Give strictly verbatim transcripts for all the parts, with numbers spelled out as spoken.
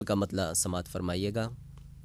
کا مطلب سماعت فرمائیے گا۔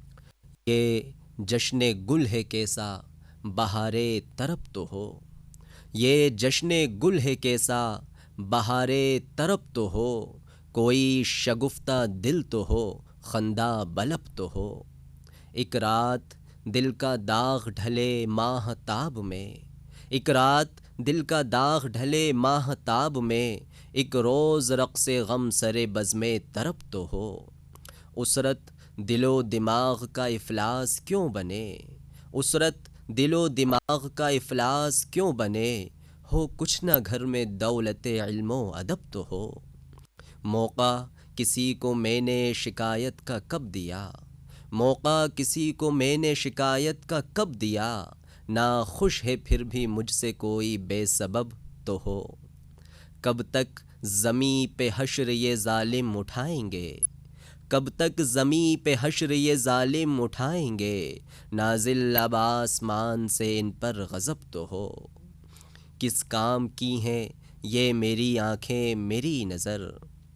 یہ جشن گل ہے کیسا بہارے طرب تو ہو، یہ جشن گل ہے کیسا بہارے طرب تو ہو، کوئی شگفتہ دل تو ہو خندہ بلب تو ہو۔ ایک رات دل کا داغ ڈھلے ماہتاب میں، ایک رات دل کا داغ ڈھلے ماہتاب میں، ایک روز رقص غم سرے بزم طرب تو ہو۔ اسرت دل و دماغ کا افلاس کیوں بنے، اسرت دل و دماغ کا افلاس کیوں بنے، ہو کچھ نہ گھر میں دولت علم و ادب تو ہو۔ موقع کسی کو میں نے شکایت کا کب دیا، موقع کسی کو میں نے شکایت کا کب دیا، ناخوش ہے پھر بھی مجھ سے کوئی بے سبب تو ہو۔ کب تک زمیں پہ حشر یہ ظالم اٹھائیں گے، کب تک زمیں پہ حشر یہ ظالم اٹھائیں گے، نازل اب آسمان سے ان پر غضب تو ہو۔ کس کام کی ہیں یہ میری آنکھیں میری نظر،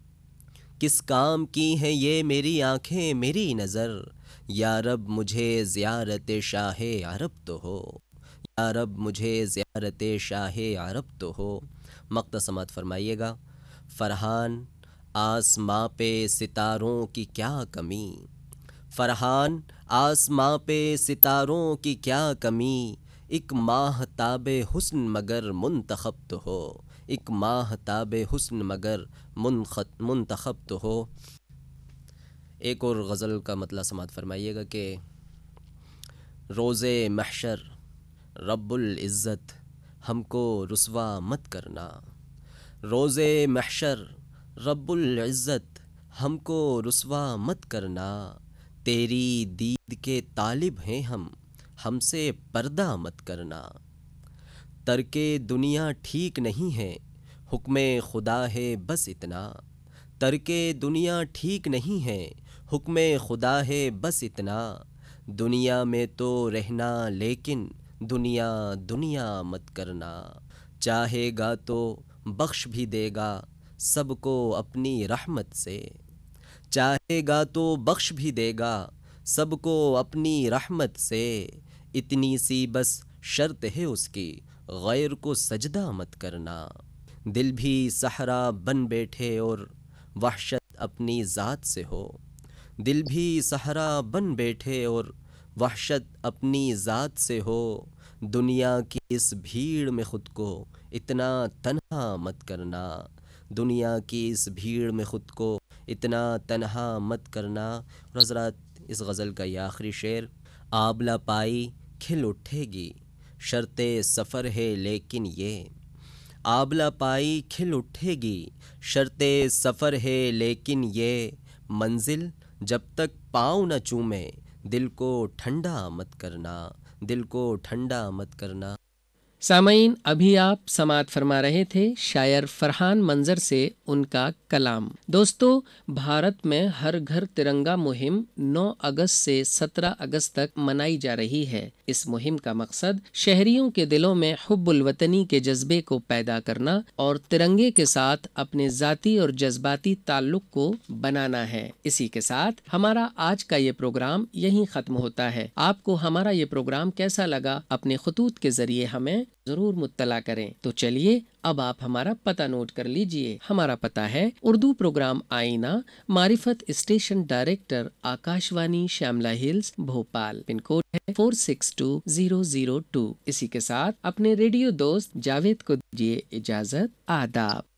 کس کام کی ہیں یہ میری آنکھیں میری نظر، یا رب مجھے زیارت شاہ عرب تو ہو، یا رب مجھے زیارت شاہ عرب تو ہو۔ مقطع سماعت فرمائیے گا۔ فرحان آسماں پہ ستاروں کی کیا کمی، فرحان آسماں پہ ستاروں کی کیا کمی، ایک ماہتاب حسن مگر منتخب تو ہو، ایک ماہتاب حسن مگر منتخب تو ہو۔ ایک اور غزل کا مطلب سماعت فرمائیے گا کہ روز محشر رب العزت ہم کو رسوا مت کرنا، روز محشر رب العزت ہم کو رسوا مت کرنا، تیری دید کے طالب ہیں ہم ہم سے پردہ مت کرنا۔ ترک دنیا ٹھیک نہیں ہے حکم خدا ہے بس اتنا، ترک دنیا ٹھیک نہیں ہے حکم خدا ہے بس اتنا، دنیا میں تو رہنا لیکن دنیا دنیا مت کرنا، چاہے گا تو بخش بھی دے گا سب کو اپنی رحمت سے، چاہے گا تو بخش بھی دے گا سب کو اپنی رحمت سے، اتنی سی بس شرط ہے اس کی غیر کو سجدہ مت کرنا، دل بھی صحرا بن بیٹھے اور وحشت اپنی ذات سے ہو، دل بھی صحرا بن بیٹھے اور وحشت اپنی ذات سے ہو، دنیا کی اس بھیڑ میں خود کو اتنا تنہا مت کرنا، دنیا کی اس بھیڑ میں خود کو اتنا تنہا مت کرنا۔ اور حضرات اس غزل کا یہ آخری شعر، آبلہ پائی کھل اٹھے گی شرط سفر ہے لیکن یہ، آبلہ پائی کھل اٹھے گی شرط سفر ہے لیکن یہ، منزل جب تک پاؤں نہ چومے دل کو ٹھنڈا مت کرنا، دل کو ٹھنڈا مت کرنا۔ سامعین، ابھی آپ سماعت فرما رہے تھے شاعر فرحان منظر سے ان کا کلام۔ دوستو، بھارت میں ہر گھر ترنگا مہم نو اگست سے سترہ اگست تک منائی جا رہی ہے۔ اس مہم کا مقصد شہریوں کے دلوں میں حب الوطنی کے جذبے کو پیدا کرنا اور ترنگے کے ساتھ اپنے ذاتی اور جذباتی تعلق کو بنانا ہے۔ اسی کے ساتھ ہمارا آج کا یہ پروگرام یہیں ختم ہوتا ہے۔ آپ کو ہمارا یہ پروگرام کیسا لگا اپنے خطوط کے ذریعے ہمیں ضرور مطلع کریں۔ تو چلیے اب آپ ہمارا پتہ نوٹ کر لیجئے۔ ہمارا پتہ ہے اردو پروگرام آئینہ، معرفت اسٹیشن ڈائریکٹر، آکاشوانی شاملہ ہلز، بھوپال۔ پن کوڈ ہے four six to zero zero to. اسی کے ساتھ اپنے ریڈیو دوست جاوید کو دیجیے اجازت۔ آداب۔